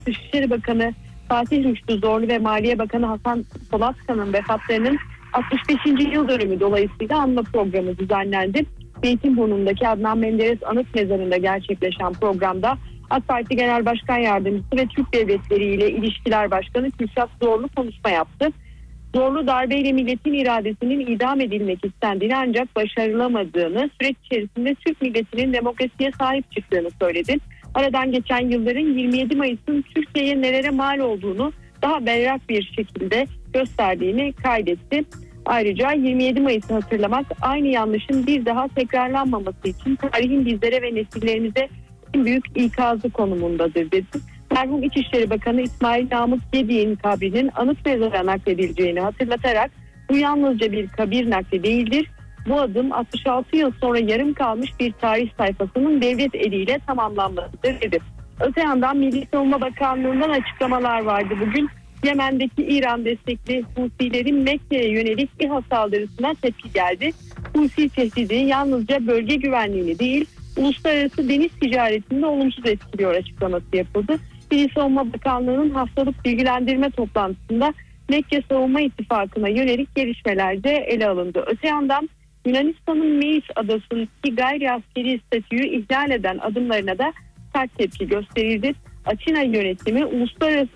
Dışişleri Bakanı Fatih Rüştü Zorlu ve Maliye Bakanı Hasan Polatkan'ın vefatlarının 65. yıl dönümü dolayısıyla anma programı düzenlendi. Zeytinburnu'ndaki Adnan Menderes Anıt Mezarı'nda gerçekleşen programda AK Parti Genel Başkan Yardımcısı ve Türk Devletleri ile İlişkiler Başkanı Kürşat Zorlu konuşma yaptı. Zorlu darbeyle milletin iradesinin idam edilmek istendiğini ancak başarılamadığını, süreç içerisinde Türk milletinin demokrasiye sahip çıktığını söyledi. Aradan geçen yılların 27 Mayıs'ın Türkiye'ye nelere mal olduğunu daha berrak bir şekilde gösterdiğini kaydetti. Ayrıca 27 Mayıs'ı hatırlamak aynı yanlışın bir daha tekrarlanmaması için tarihin bizlere ve nesillerimize en büyük ikazı konumundadır dedi. Merhum İçişleri Bakanı İsmail Namık Gedi'nin kabrinin anıt mezara nakledileceğini hatırlatarak bu yalnızca bir kabir nakli değildir. Bu adım 66 yıl sonra yarım kalmış bir tarih sayfasının devlet eliyle tamamlanmasıdır dedi. Öte yandan Milli Savunma Bakanlığı'ndan açıklamalar vardı bugün. Yemen'deki İran destekli Husilerin Mekke'ye yönelik İHA saldırısına tepki geldi. Husi tehdidi yalnızca bölge güvenliğini değil, uluslararası deniz ticaretini de olumsuz etkiliyor açıklaması yapıldı. Milli Savunma Bakanlığı'nın haftalık bilgilendirme toplantısında Mekke Savunma İttifakı'na yönelik gelişmeler de ele alındı. Öte yandan Yunanistan'ın Meis adasındaki gayri askeri statüyü ihlal eden adımlarına da sert tepki gösterildi. Atina yönetimi uluslararası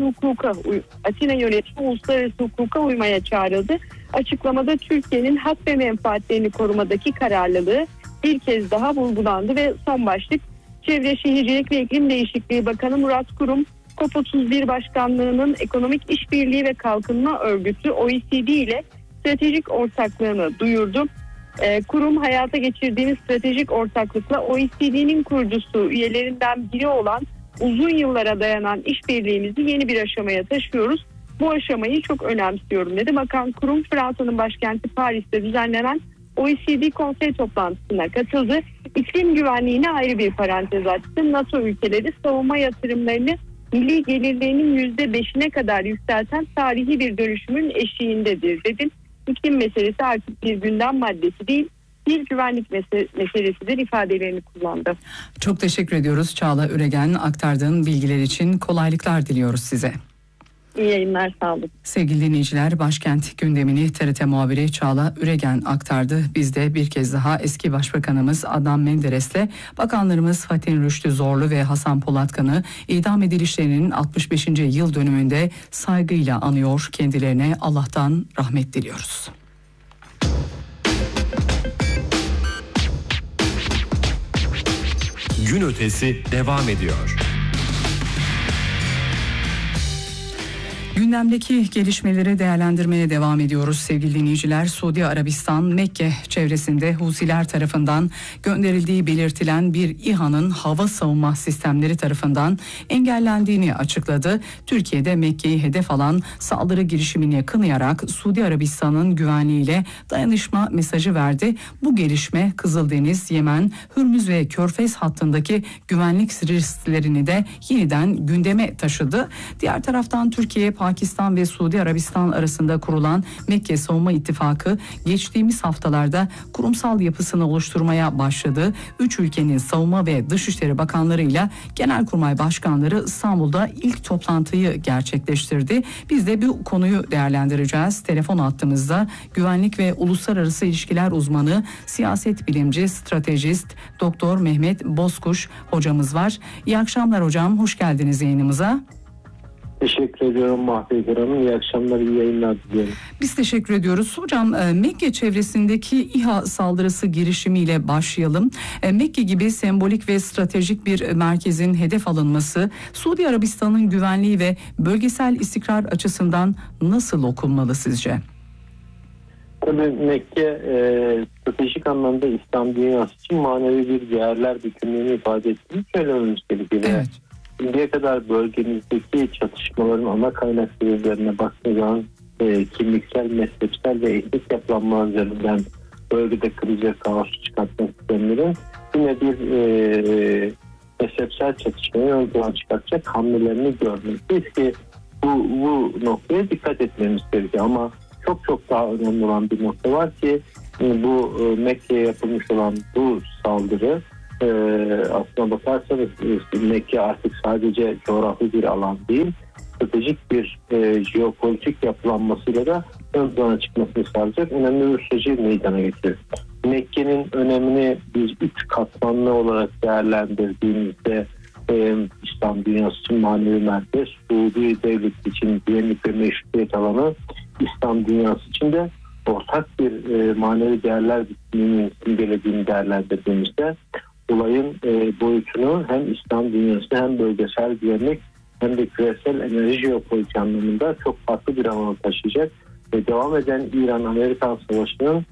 hukuka uymaya çağrıldı. Açıklamada Türkiye'nin hak ve menfaatlerini korumadaki kararlılığı bir kez daha vurgulandı ve son başlık Çevre Şehircilik ve İklim Değişikliği Bakanı Murat Kurum, COP31 Başkanlığı'nın Ekonomik İşbirliği ve Kalkınma Örgütü OECD ile stratejik ortaklığını duyurdu. Kurum hayata geçirdiğimiz stratejik ortaklıkla OECD'nin kurucusu üyelerinden biri olan uzun yıllara dayanan işbirliğimizi yeni bir aşamaya taşıyoruz. Bu aşamayı çok önemsiyorum dedi. Bakan Kurum Fransa'nın başkenti Paris'te düzenlenen OECD konsey toplantısına katıldı. İklim güvenliğine ayrı bir parantez açtı. NATO ülkeleri savunma yatırımlarını milli gelirlerinin %5'ine kadar yükselten tarihi bir dönüşümün eşiğindedir dedi. İklim meselesi artık bir gündem maddesi değil, bir güvenlik meselesidir ifadelerini kullandı. Çok teşekkür ediyoruz Çağla Üregen, aktardığın bilgiler için kolaylıklar diliyoruz size. İyi yayınlar, sağ olun. Sevgili dinleyiciler, başkent gündemini TRT muhabiri Çağla Üregen aktardı. Biz de bir kez daha eski Başbakanımız Adnan Menderes'le bakanlarımız Fatih Rüştü Zorlu ve Hasan Polatkan'ı idam edilişlerinin 65. yıl dönümünde saygıyla anıyor. Kendilerine Allah'tan rahmet diliyoruz. Gün ötesi devam ediyor. Gündemdeki gelişmeleri değerlendirmeye devam ediyoruz sevgili dinleyiciler. Suudi Arabistan Mekke çevresinde Husiler tarafından gönderildiği belirtilen bir İHA'nın hava savunma sistemleri tarafından engellendiğini açıkladı. Türkiye'de Mekke'yi hedef alan saldırı girişimini kınayarak Suudi Arabistan'ın güvenliğiyle dayanışma mesajı verdi. Bu gelişme Kızıldeniz, Yemen, Hürmüz ve Körfez hattındaki güvenlik risklerini de yeniden gündeme taşıdı. Diğer taraftan Türkiye, Pakistan ve Suudi Arabistan arasında kurulan Mekke Savunma İttifakı geçtiğimiz haftalarda kurumsal yapısını oluşturmaya başladı. 3 ülkenin savunma ve dışişleri bakanlarıyla Genelkurmay Başkanları İstanbul'da ilk toplantıyı gerçekleştirdi. Biz de bu konuyu değerlendireceğiz. Telefon hattımızda güvenlik ve uluslararası ilişkiler uzmanı, siyaset bilimci, stratejist Doktor Mehmet Bozkuş hocamız var. İyi akşamlar hocam, hoş geldiniz yayınımıza. Teşekkür ediyorum Mahfuz Hanım. İyi akşamlar, iyi yayınlar diliyorum. Biz teşekkür ediyoruz. Hocam Mekke çevresindeki İHA saldırısı girişimiyle başlayalım. Mekke gibi sembolik ve stratejik bir merkezin hedef alınması Suudi Arabistan'ın güvenliği ve bölgesel istikrar açısından nasıl okunmalı sizce? Tabii Mekke stratejik anlamda İslam dünyası için manevi bir değerler bütünlüğünü ifade ettiğini söylememiz gerekiyor. Evet. Şimdiye kadar bölgemizdeki çatışmaların ana kaynak sebeplerine baktığımız zaman kimliksel, mezhepsel ve etnik yapılanma üzerinden bölgede kriz ve kaos çıkartmak isteyenlerin yine bir mezhepsel çatışmayı ön plana çıkartacak hamlelerini görmekteyiz ki bu noktaya dikkat etmemiz gerekiyor. Ama çok daha önemli olan bir nokta var ki bu Mekke'ye yapılmış olan bu saldırı aslına bakarsanız Mekke artık sadece coğrafi bir alan değil, stratejik bir jeopolitik yapılanmasıyla da ön plana çıkmasını sağlayacak önemli bir süreci meydana getiriyor. Mekke'nin önemini biz 3 katmanlı olarak değerlendirdiğimizde İslam dünyası için manevi merkez, Suudi devlet için güvenlik ve meşrutiyet alanı, İslam dünyası için de ortak bir manevi değerler bütünlüğünün simgelediğini değerlendirdiğimizde olayın boyutunu hem İslam dünyası hem bölgesel güvenlik hem de küresel enerji jeopolitik anlamında çok farklı bir alana taşıyacak ve devam eden İran-Amerikan savaşının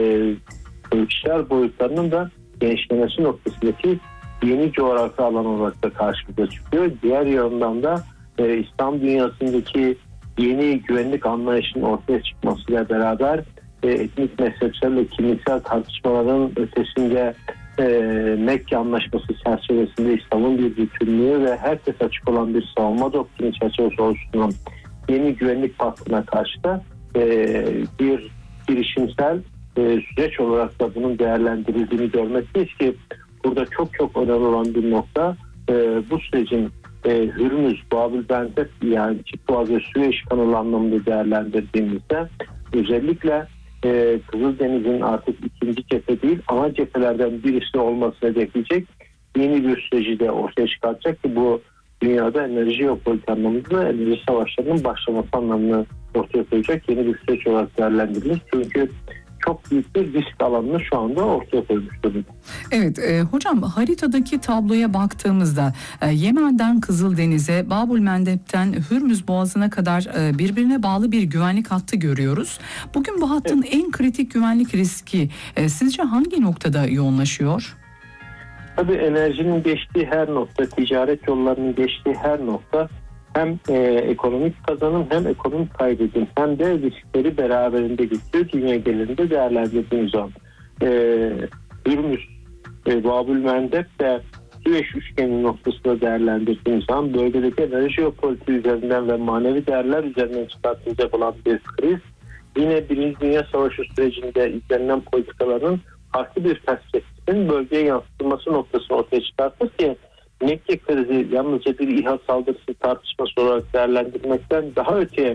ölçüsel boyutlarının da genişlemesi noktasındaki yeni coğrafi alan olarak da karşımıza çıkıyor. Diğer yandan da İslam dünyasındaki yeni güvenlik anlayışının ortaya çıkmasıyla beraber etnik, mezhepsel ve kimliksel tartışmaların ötesinde Mekke Anlaşması çerçevesinde İslam'ın bir bütünlüğü ve herkes açık olan bir savunma doktrini çerçevesi oluşturulan yeni güvenlik paktına karşı da bir girişimsel süreç olarak da bunun değerlendirildiğini görmekteyiz ki burada çok önemli olan bir nokta bu sürecin Hürmüz, Babül-Bendeb yani Çift Boğaz ve Süveyş kanalı anlamında değerlendirdiğimizde özellikle Kızıldeniz'in artık ikinci cephe değil ana cephelerden birisi olmasını hedefleyecek yeni bir süreci de ortaya çıkartacak ki bu dünyada enerji jeopolitik anlamında enerji savaşlarının başlaması anlamını ortaya koyacak yeni bir süreç olarak değerlendirilir. Çünkü çok büyük bir risk alanını şu anda ortaya koymuş durumda. Evet hocam, haritadaki tabloya baktığımızda Yemen'den Kızıldeniz'e, Babülmendeb'ten Hürmüz Boğazı'na kadar birbirine bağlı bir güvenlik hattı görüyoruz. Bugün bu hattın en kritik güvenlik riski sizce hangi noktada yoğunlaşıyor? Tabii enerjinin geçtiği her nokta, ticaret yollarının geçtiği her nokta hem ekonomik kazanım hem ekonomik kaybedin hem de riskleri beraberinde getiriyor dünya genelinde değerlendirdiğimiz zaman. Hürmüz, Babülmendeb ve Süveyş üçgeni noktasında değerlendirdiğimiz zaman bölgedeki enerji jeopolitiği üzerinden ve manevi değerler üzerinden çıkartılacak olan bir kriz yine Birinci Dünya Savaşı sürecinde izlenilen politikaların farklı bir perspektifin bölgeye yansıtılması noktasını ortaya çıkartır ki Mekke krizi yalnızca bir İHA saldırısı tartışması olarak değerlendirmekten daha öteye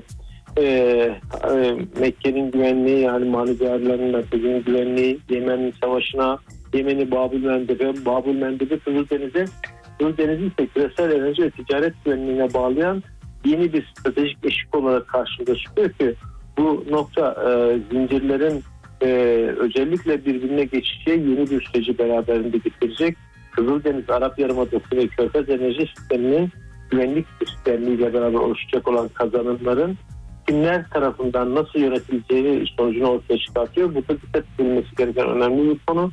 Mekke'nin güvenliği yani manevi değerlerinin merkezinin güvenliği, Yemen'in savaşına, Yemen'i Babülmendeb'i Kızıldeniz'i ise küresel enerji ve ticaret güvenliğine bağlayan yeni bir stratejik eşik olarak karşımıza çıkıyor ki bu nokta zincirlerin özellikle birbirine geçeceği yeni bir süreci beraberinde getirecek. Kızıldeniz, Arap Yarımadası ve Körfez enerji sisteminin güvenlik sistemiyle beraber oluşacak olan kazanımların kimler tarafından nasıl yönetileceği sonucunu ortaya çıkartıyor. Burada dikkat edilmesi gereken önemli bir konu.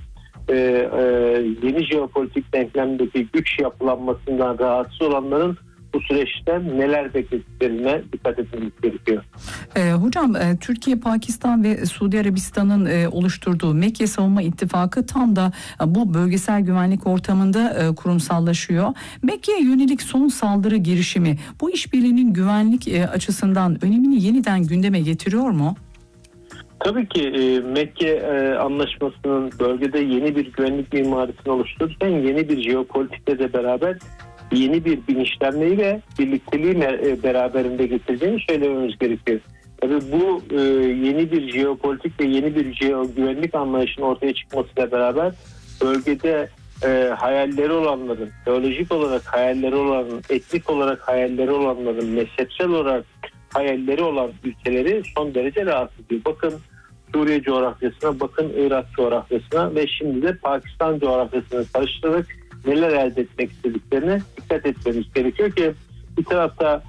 Yeni jeopolitik denklemdeki güç yapılanmasından rahatsız olanların bu süreçten neler beklediklerine dikkat etmemiz gerekiyor. Hocam Türkiye, Pakistan ve Suudi Arabistan'ın oluşturduğu Mekke Savunma İttifakı tam da bu bölgesel güvenlik ortamında kurumsallaşıyor. Mekke'ye yönelik son saldırı girişimi bu işbirliğinin güvenlik açısından önemini yeniden gündeme getiriyor mu? Tabii ki Mekke Anlaşması'nın bölgede yeni bir güvenlik mimarisini oluştururken yeni bir jeopolitikle de beraber yeni bir bilinçlenmeyi ve birlikteliği beraberinde getireceğini söylememiz gerekiyor. Tabii bu yeni bir jeopolitik ve yeni bir güvenlik anlayışının ortaya çıkmasıyla beraber bölgede hayalleri olanların, teolojik olarak hayalleri olanların, etnik olarak hayalleri olanların, mezhepsel olarak hayalleri olan ülkeleri son derece rahatsız ediyor. Bakın Suriye coğrafyasına, bakın Irak coğrafyasına ve şimdi de Pakistan coğrafyasına karıştırarak neler elde etmek istediklerine dikkat etmemiz gerekiyor ki bir tarafta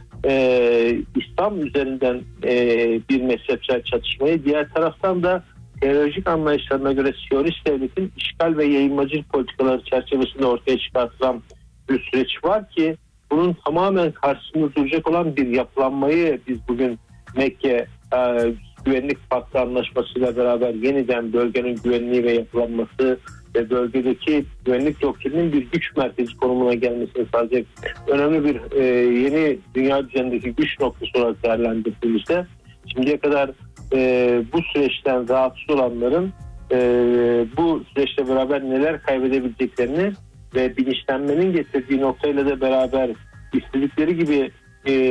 İslam üzerinden bir mezhepsel çatışmayı, diğer taraftan da teolojik anlayışlarına göre Siyonist devletin işgal ve yayılmacılık politikaları çerçevesinde ortaya çıkartılan bir süreç var ki bunun tamamen karşısında duracak olan bir yapılanmayı biz bugün Mekke Güvenlik Paktı Anlaşması'yla beraber yeniden bölgenin güvenliği ve yapılanması ve bölgedeki güvenlik doktrininin bir güç merkezi konumuna gelmesini sağlayacak önemli bir yeni dünya düzenindeki güç noktası olarak değerlendirdiğimizde şimdiye kadar bu süreçten rahatsız olanların bu süreçle beraber neler kaybedebileceklerini ve bilinçlenmenin getirdiği noktayla da beraber istedikleri gibi